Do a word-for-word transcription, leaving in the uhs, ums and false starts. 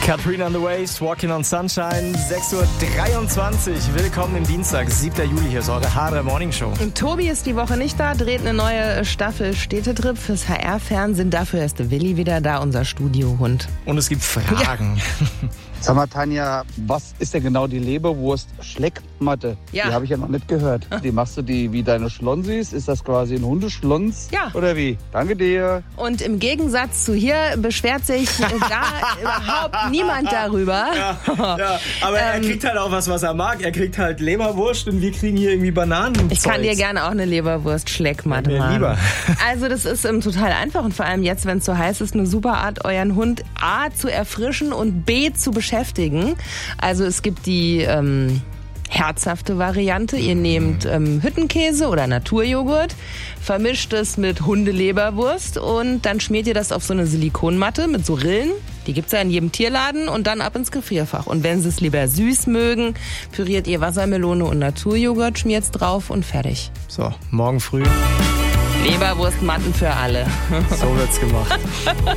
Katrina and the Waves, Walking on Sunshine, sechs Uhr dreiundzwanzig. Willkommen im Dienstag, siebter Juli. Hier ist eure H drei Morning Show. Und Tobi ist die Woche nicht da, dreht eine neue Staffel Städtetrip fürs H R-Fernsehen. Dafür ist Willi wieder da, unser Studiohund. Und es gibt Fragen. Ja. Sag mal, Tanja, was ist denn genau die Leberwurst-Schleckmatte? Ja. Die habe ich ja noch nicht gehört. Die machst du die wie deine Schlonsis? Ist das quasi ein Hundeschlons? Ja. Oder wie? Danke dir. Und im Gegensatz zu hier beschwert sich gar überhaupt niemand darüber. Ja, ja. Aber er Ähm, kriegt halt auch was, was er mag. Er kriegt halt Leberwurst und wir kriegen hier irgendwie Bananen. Ich kann dir gerne auch eine Leberwurst-Schleckmatte Ja, mir machen. lieber. Also das ist ähm, total einfach und vor allem jetzt, wenn es so heiß ist, eine super Art, euren Hund A zu erfrischen und B zu beschäftigen. Also es gibt die ähm, herzhafte Variante. Ihr nehmt ähm, Hüttenkäse oder Naturjoghurt, vermischt es mit Hundeleberwurst und dann schmiert ihr das auf so eine Silikonmatte mit so Rillen. Die gibt's ja in jedem Tierladen und dann ab ins Gefrierfach. Und wenn sie es lieber süß mögen, püriert ihr Wassermelone und Naturjoghurt, schmiert's drauf und fertig. So, morgen früh. Leberwurstmatten für alle. So wird's gemacht.